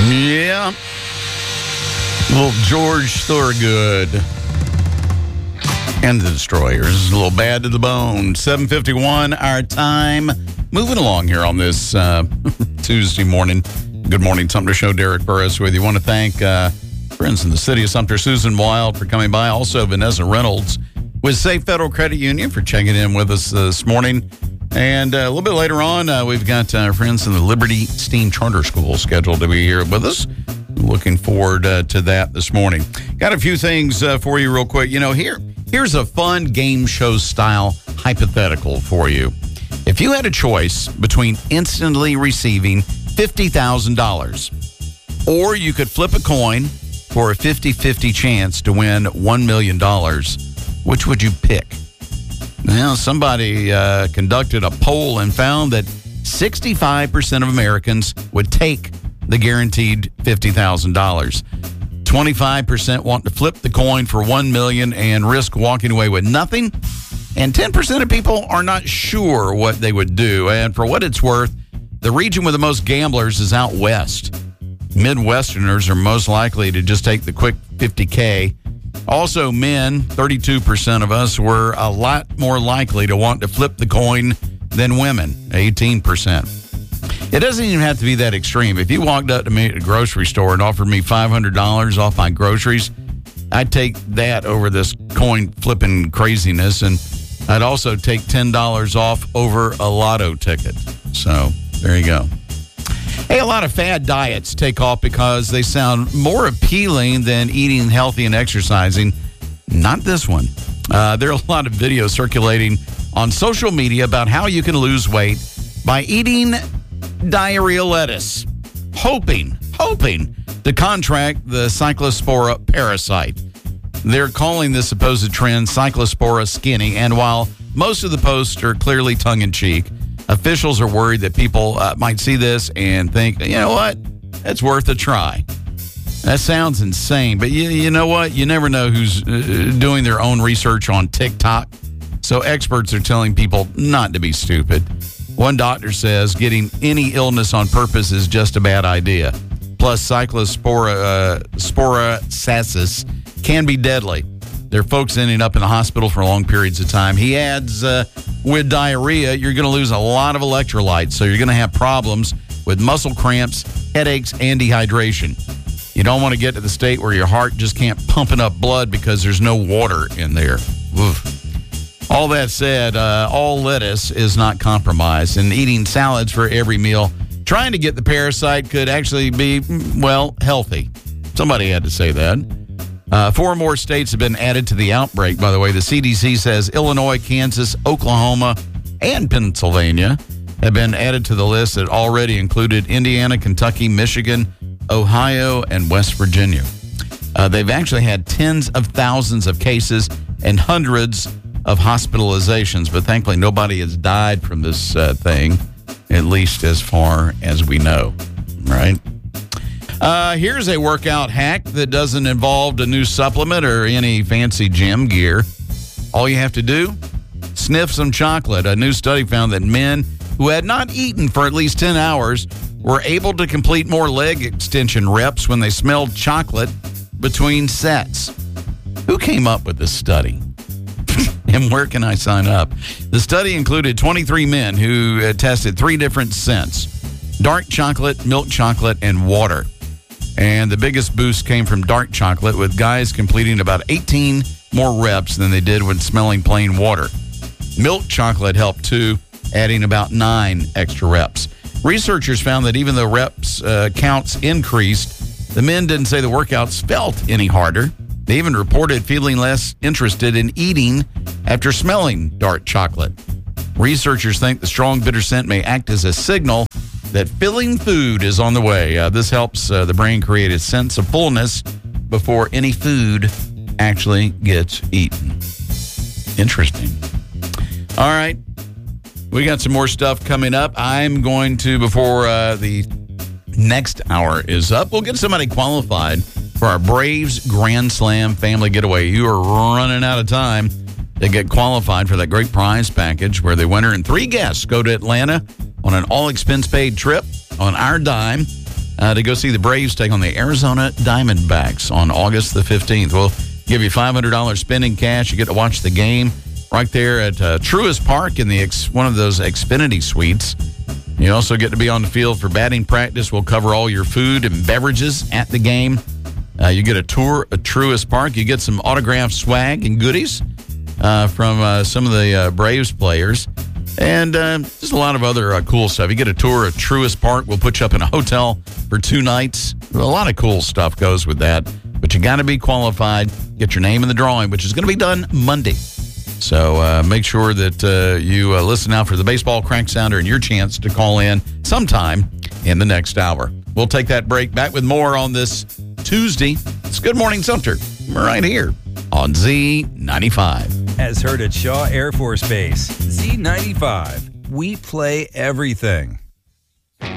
Yeah. Little George Thorogood. And the Destroyers. A little bad to the bone. 7:51 our time. Moving along here on this Tuesday morning. Good morning, Sumter Show. Derek Burris with you. Want to thank friends in the city of Sumter, Susan Wild, for coming by. Also, Vanessa Reynolds with Safe Federal Credit Union for checking in with us this morning. And a little bit later on, we've got our friends in the Liberty Steam Charter School scheduled to be here with us. Looking forward to that this morning. Got a few things for you real quick. You know, here's a fun game show style hypothetical for you. If you had a choice between instantly receiving $50,000 or you could flip a coin for a 50-50 chance to win $1 million, which would you pick? Now, somebody conducted a poll and found that 65% of Americans would take the guaranteed $50,000. 25% want to flip the coin for $1 million and risk walking away with nothing. And 10% of people are not sure what they would do. And for what it's worth, the region with the most gamblers is out west. Midwesterners are most likely to just take the quick $50K. Also, men, 32% of us, were a lot more likely to want to flip the coin than women, 18%. It doesn't even have to be that extreme. If you walked up to me at a grocery store and offered me $500 off my groceries, I'd take that over this coin flipping craziness, and I'd also take $10 off over a lotto ticket. So there you go. Hey, a lot of fad diets take off because they sound more appealing than eating healthy and exercising. Not this one. There are a lot of videos circulating on social media about how you can lose weight by eating diarrhea lettuce, hoping to contract the Cyclospora parasite. They're calling this supposed trend Cyclospora skinny, and while most of the posts are clearly tongue-in-cheek, officials are worried that people might see this and think, you know what, it's worth a try. That sounds insane, but you know what? You never know who's doing their own research on TikTok, so experts are telling people not to be stupid. One doctor says getting any illness on purpose is just a bad idea. Plus, Cyclospora sapsis can be deadly. There are folks ending up in the hospital for long periods of time. He adds, with diarrhea, you're going to lose a lot of electrolytes, so you're going to have problems with muscle cramps, headaches, and dehydration. You don't want to get to the state where your heart just can't pump enough blood because there's no water in there. Oof. All that said, all lettuce is not compromised, and eating salads for every meal, trying to get the parasite could actually be, well, healthy. Somebody had to say that. 4 more states have been added to the outbreak, by the way. The CDC says Illinois, Kansas, Oklahoma, and Pennsylvania have been added to the list that already included Indiana, Kentucky, Michigan, Ohio, and West Virginia. They've actually had tens of thousands of cases and hundreds of hospitalizations, but thankfully nobody has died from this thing, at least as far as we know, right? Here's a workout hack that doesn't involve a new supplement or any fancy gym gear. All you have to do, sniff some chocolate. A new study found that men who had not eaten for at least 10 hours were able to complete more leg extension reps when they smelled chocolate between sets. Who came up with this study? And where can I sign up? The study included 23 men who tested 3 different scents: dark chocolate, milk chocolate, and water. And the biggest boost came from dark chocolate, with guys completing about 18 more reps than they did when smelling plain water. Milk chocolate helped too, adding about 9 extra reps. Researchers found that even though reps counts increased, the men didn't say the workouts felt any harder. They even reported feeling less interested in eating after smelling dark chocolate. Researchers think the strong bitter scent may act as a signal that filling food is on the way. This helps the brain create a sense of fullness before any food actually gets eaten. Interesting. All right. We got some more stuff coming up. I'm going to, before the next hour is up, we'll get somebody qualified for our Braves Grand Slam family getaway. You are running out of time to get qualified for that great prize package where the winner and 3 guests go to Atlanta on an all-expense-paid trip on our dime. to go see the Braves take on the Arizona Diamondbacks on August the 15th. We'll give you $500 spending cash. You get to watch the game right there at Truist Park in the one of those Xfinity suites. You also get to be on the field for batting practice. We'll cover all your food and beverages at the game. You get a tour at Truist Park. You get some autographed swag and goodies from some of the Braves players. And just a lot of other cool stuff. You get a tour of Truist Park. We'll put you up in a hotel for 2 nights. A lot of cool stuff goes with that. But you got to be qualified. Get your name in the drawing, which is going to be done Monday. So make sure that you listen out for the baseball crank sounder and your chance to call in sometime in the next hour. We'll take that break. Back with more on this Tuesday. It's Good Morning Sumter right here on Z95. As heard at Shaw Air Force Base, Z95. We play everything.